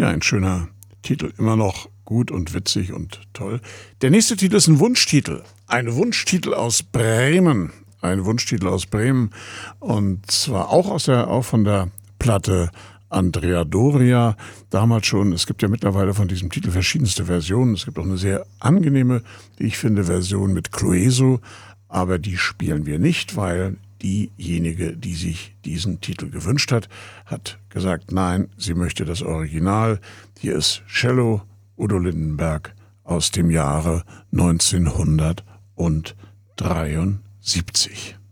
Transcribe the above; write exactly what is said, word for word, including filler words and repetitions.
Ja, ein schöner Titel, immer noch gut und witzig und toll. Der nächste Titel ist ein Wunschtitel. Ein Wunschtitel aus Bremen. Ein Wunschtitel aus Bremen. Und zwar auch, aus der, auch von der Platte Andrea Doria. Damals schon, es gibt ja mittlerweile von diesem Titel verschiedenste Versionen. Es gibt auch eine sehr angenehme, wie ich finde, Version mit Clueso. Aber die spielen wir nicht, weil diejenige, die sich diesen Titel gewünscht hat, hat gesagt, nein, sie möchte das Original. Hier ist Cello Udo Lindenberg aus dem Jahre neunzehnhundertdreiundsiebzig.